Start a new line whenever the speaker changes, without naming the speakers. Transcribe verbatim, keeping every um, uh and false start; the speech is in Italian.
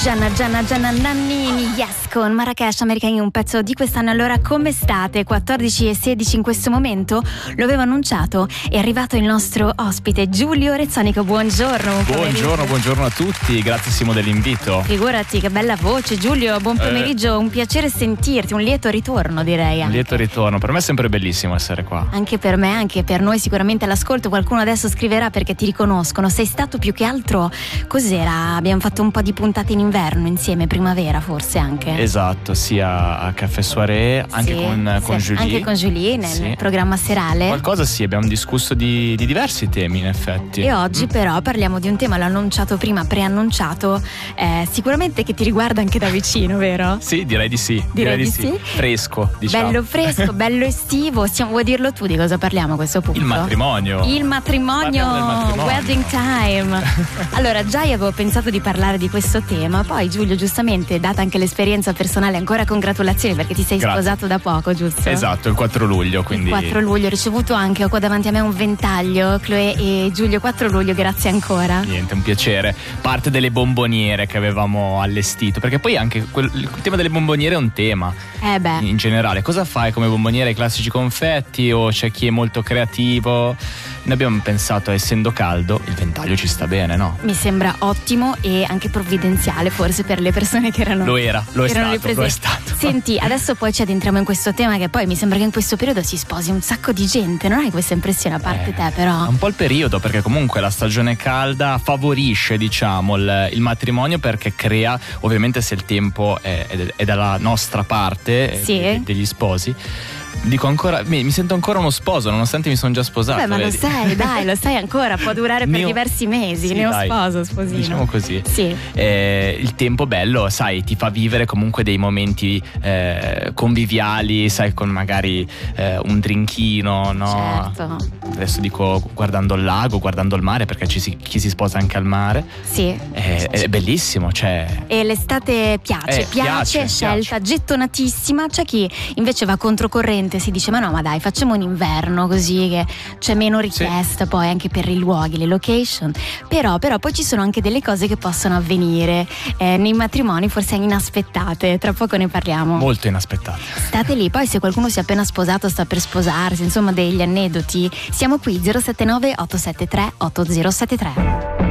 Gianna Gianna Gianna Nannini, yes, con Marrakesh Americani, un pezzo di quest'anno. Allora, come state? quattordici e sedici in questo momento, lo avevo annunciato, è arrivato il nostro ospite Giulio Rezzonico. Buongiorno.
Buongiorno, buongiorno a tutti, grazie Simo dell'invito.
Figurati, che bella voce Giulio, buon pomeriggio, eh. un piacere sentirti, un lieto ritorno direi.
Un lieto ritorno, per me è sempre bellissimo essere qua.
Anche per me, anche per noi sicuramente all'ascolto. Qualcuno adesso scriverà perché ti riconoscono. Sei stato più che altro, cos'era? Abbiamo fatto un po' di puntate in inverno insieme, primavera forse anche.
Esatto, sia a Caffè Soirée, anche
sì,
con,
sì,
con Julie.
Anche con Julie nel
sì.
programma serale.
Qualcosa sì, abbiamo discusso di, di diversi temi in effetti.
E oggi
mm.
però parliamo di un tema, l'ho annunciato prima, preannunciato, eh, sicuramente che ti riguarda anche da vicino, vero?
Sì, direi di sì.
Direi,
direi di,
di
sì.
sì.
Fresco, diciamo.
Bello fresco, bello estivo. Stiamo, vuoi dirlo tu di cosa parliamo a questo punto?
Il matrimonio.
Il matrimonio,
matrimonio.
wedding time. Allora, già io avevo pensato di parlare di questo tema, poi Giulio giustamente, data anche l'esperienza personale, ancora congratulazioni perché ti sei
Grazie.
sposato da poco, giusto?
Esatto, il quattro luglio, quindi
Il quattro luglio, ho ricevuto anche, ho qua davanti a me un ventaglio, Chloe e Giulio, quattro luglio, grazie ancora.
Niente, un piacere. Parte delle bomboniere che avevamo allestito, perché poi anche quel, il tema delle bomboniere è un tema.
Eh beh.
In generale, cosa fai come bomboniere? I classici confetti o c'è chi è molto creativo? Noi abbiamo pensato, essendo caldo, il ventaglio ci sta bene, no?
Mi sembra ottimo e anche provvidenziale forse per le persone che erano.
Lo era, lo è
erano
stato, lo è stato.
Senti, adesso poi ci addentriamo in questo tema, che poi mi sembra che in questo periodo si sposi un sacco di gente, non hai questa impressione a parte
eh,
te però?
È un po' il periodo, perché comunque la stagione calda favorisce, diciamo, il, il matrimonio, perché crea, ovviamente se il tempo è, è, è dalla nostra parte,
sì.
eh, degli sposi. Dico ancora, mi, mi sento ancora uno sposo nonostante mi sono già sposato.
Beh, ma
vedi?
lo sai, dai, lo sai ancora, può durare per
Neo...
diversi mesi,
sì,
neo
dai,
sposo, sposino.
Diciamo così.
Sì.
Eh, il tempo bello, sai, ti fa vivere comunque dei momenti eh, conviviali, sai, con magari eh, un drinkino, no?
Certo.
Adesso dico guardando il lago, guardando il mare, perché ci si, chi si sposa anche al mare.
Sì.
È, è bellissimo, cioè.
E l'estate piace,
eh,
piace,
piace,
scelta
piace.
gettonatissima. C'è chi invece va controcorrente, si dice ma no, ma dai, facciamo un inverno così che c'è meno richiesta, sì. Poi anche per i luoghi, le location. Però, però poi ci sono anche delle cose che possono avvenire eh, nei matrimoni, forse inaspettate. Tra poco ne parliamo.
Molto inaspettate.
State lì, poi se qualcuno si è appena sposato, sta per sposarsi, insomma degli aneddoti, siamo qui zero sette nove otto sette tre otto zero sette tre.